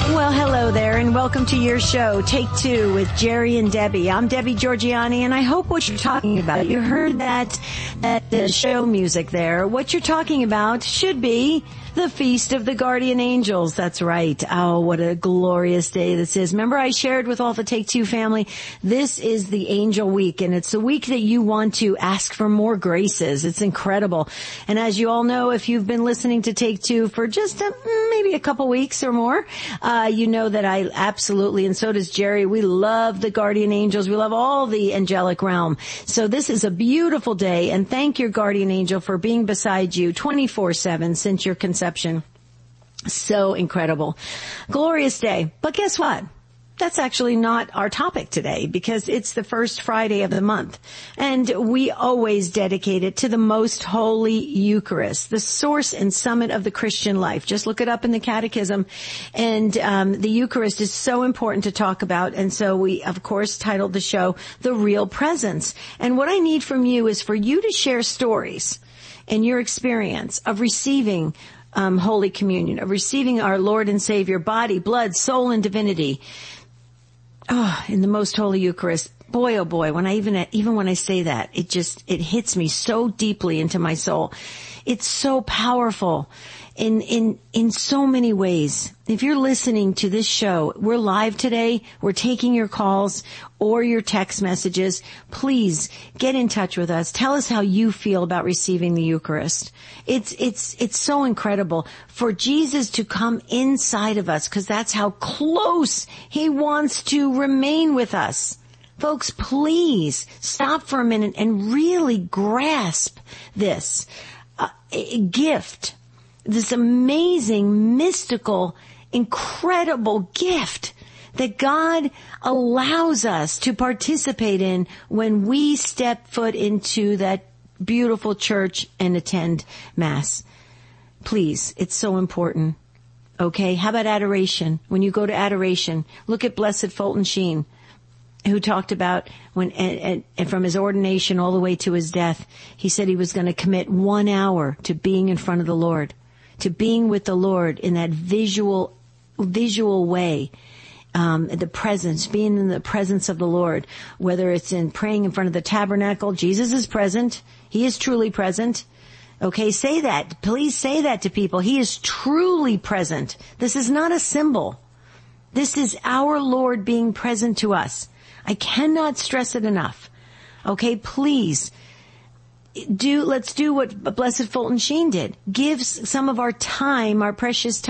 Well, hello there, and welcome to your show, Take Two with Jerry and Debbie. I'm Debbie Georgianni, and I hope what you're talking about, you heard that show music there. What you're talking about should be the Feast of the Guardian Angels. That's right. Oh, what a glorious day this is. Remember, I shared with all the Take Two family, this is the Angel Week, and it's the week that you want to ask for more graces. It's incredible. And as you all know, if you've been listening to Take Two for just maybe a couple weeks or more, you know that I absolutely, and so does Jerry, we love the Guardian Angels. We love all the angelic realm. So this is a beautiful day, and thank your Guardian Angel for being beside you 24/7 since your conception. So incredible. Glorious day. But guess what? That's actually not our topic today, because it's the first Friday of the month. And we always dedicate it to the most holy Eucharist, the source and summit of the Christian life. Just look it up in the Catechism. And the Eucharist is so important to talk about. And so we, of course, titled the show, The Real Presence. And what I need from you is for you to share stories and your experience of receiving Holy Communion, of receiving our Lord and Savior, body, blood, soul, and divinity. Oh, in the most holy Eucharist. Boy, oh boy, when I even when I say that, it hits me so deeply into my soul. It's so powerful in so many ways. If you're listening to this show, we're live today. We're taking your calls or your text messages. Please get in touch with us. Tell us how you feel about receiving the Eucharist. It's so incredible for Jesus to come inside of us, because that's how close he wants to remain with us. Folks, please stop for a minute and really grasp this gift, this amazing, mystical, incredible gift that God allows us to participate in when we step foot into that beautiful church and attend Mass. Please, it's so important. Okay, how about adoration? When you go to adoration, look at Blessed Fulton Sheen, who talked about when, and from his ordination all the way to his death, he said he was going to commit 1 hour to being in front of the Lord, to being with the Lord in that visual way. The presence, being in the presence of the Lord, whether it's in praying in front of the tabernacle. Jesus is present. He is truly present. Okay, say that. Please say that to people. He is truly present. This is not a symbol. This is our Lord being present to us. I cannot stress it enough. Okay, please let's do what Blessed Fulton Sheen did. Give some of our time, our precious time,